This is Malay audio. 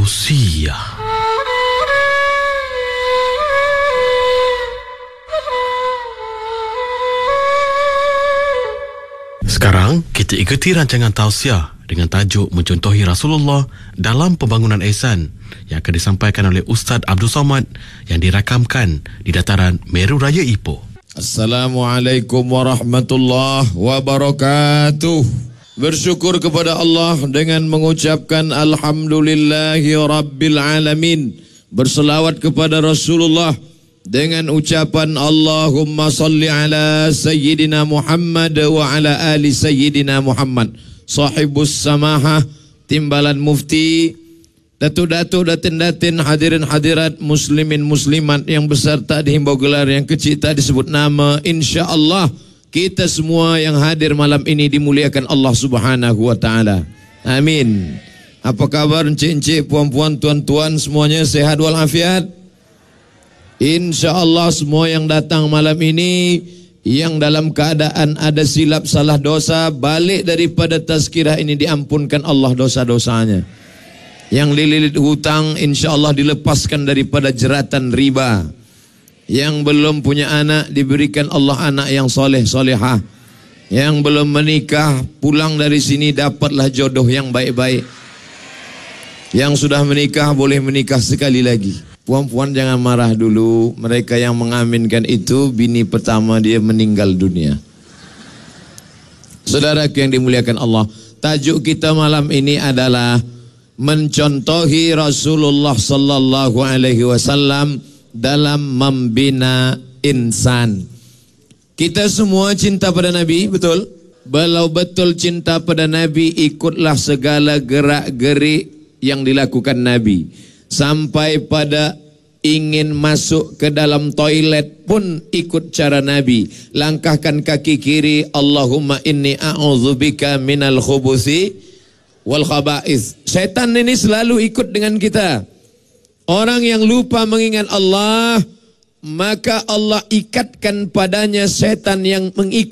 Tausiah. Sekarang kita ikuti rancangan tausiah dengan tajuk Mencontohi Rasulullah dalam Pembangunan Ihsan yang akan disampaikan oleh Ustaz Abdul Somad yang dirakamkan di dataran Meru Raya Ipoh. Assalamualaikum warahmatullahi wabarakatuh. Bersyukur kepada Allah dengan mengucapkan Alhamdulillahi Rabbil Alamin. Berselawat kepada Rasulullah dengan ucapan Allahumma salli ala Sayyidina Muhammad wa ala ali Sayyidina Muhammad. Sahibus samahah, timbalan mufti, datuk-datuk, datin-datin, hadirin hadirat, muslimin muslimat yang besar tak dihimbau gelar, yang kecil tak disebut nama. InsyaAllah kita semua yang hadir malam ini dimuliakan Allah Subhanahu wa ta'ala. Amin. Apa kabar encik-encik, puan-puan, tuan-tuan, semuanya sehat walafiat? InsyaAllah semua yang datang malam ini, yang dalam keadaan ada silap salah dosa, balik daripada tazkirah ini diampunkan Allah dosa-dosanya. Yang dililit hutang insyaAllah dilepaskan daripada jeratan riba. Yang belum punya anak diberikan Allah anak yang soleh solehah. Yang belum menikah pulang dari sini dapatlah jodoh yang baik-baik. Yang sudah menikah boleh menikah sekali lagi. Puan-puan jangan marah dulu. Mereka yang mengaminkan itu bini pertama dia meninggal dunia. Saudaraku yang dimuliakan Allah, tajuk kita malam ini adalah mencontohi Rasulullah sallallahu alaihi wasallam dalam membina insan. Kita semua cinta pada Nabi, betul? Kalau betul cinta pada Nabi, ikutlah segala gerak-gerik yang dilakukan Nabi. Sampai pada ingin masuk ke dalam toilet pun ikut cara Nabi. Langkahkan kaki kiri, Allahumma inni a'udzubika minal khubuthi wal khaba'ith. Syaitan ini selalu ikut dengan kita. Orang yang lupa mengingat Allah, maka Allah ikatkan padanya syaitan yang mengikut